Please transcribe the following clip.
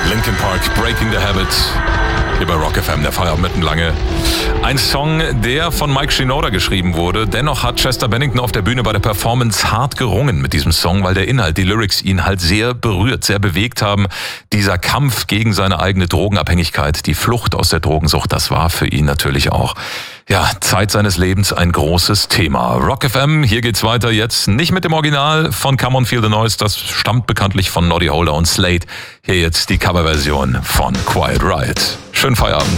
Linkin Park, Breaking the Habit. Hier bei Rock FM, der Feierabend mittenlange. Ein Song, der von Mike Shinoda geschrieben wurde. Dennoch hat Chester Bennington auf der Bühne bei der Performance hart gerungen mit diesem Song, weil der Inhalt, die Lyrics ihn halt sehr berührt, sehr bewegt haben. Dieser Kampf gegen seine eigene Drogenabhängigkeit, die Flucht aus der Drogensucht, das war für ihn natürlich auch, ja, Zeit seines Lebens ein großes Thema. Rock FM, hier geht's weiter jetzt nicht mit dem Original von Come On Feel the Noise, das stammt bekanntlich von Noddy Holder und Slade. Hier jetzt die Coverversion von Quiet Riot. Schönen Feierabend.